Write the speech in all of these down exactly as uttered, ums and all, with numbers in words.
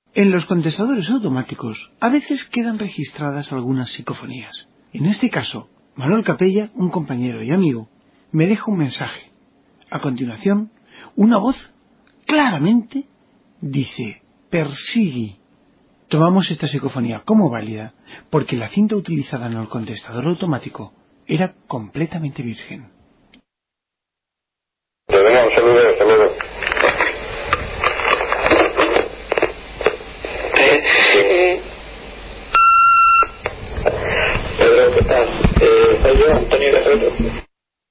En los contestadores automáticos a veces quedan registradas algunas psicofonías. En este caso, Manuel Capella, un compañero y amigo, me deja un mensaje. A continuación, una voz claramente dice «persigui». Tomamos esta psicofonía como válida porque la cinta utilizada en el contestador automático era completamente virgen. Venga, un saludo, hasta luego. Eh, Pedro, ¿qué tal? Eh, soy yo, Antonio Guerrero.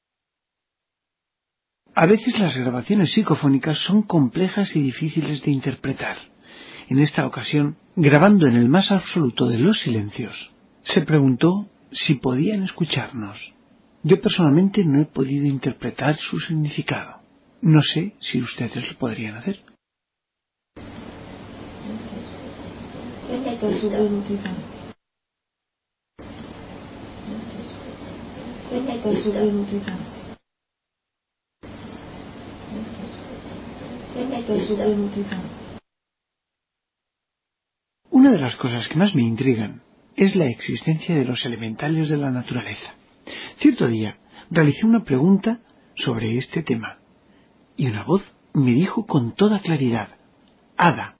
A veces las grabaciones psicofónicas son complejas y difíciles de interpretar. En esta ocasión, grabando en el más absoluto de los silencios, se preguntó si podían escucharnos. Yo personalmente no he podido interpretar su significado. No sé si ustedes lo podrían hacer. Una de las cosas que más me intrigan es la existencia de los elementales de la naturaleza. Cierto día realicé una pregunta sobre este tema y una voz me dijo con toda claridad: Ada,